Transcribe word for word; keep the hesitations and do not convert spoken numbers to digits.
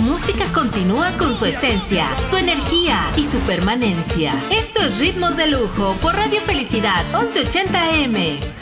música continúa con su esencia, su energía y su permanencia. Esto es Ritmos de Lujo por Radio Felicidad once ochenta A M.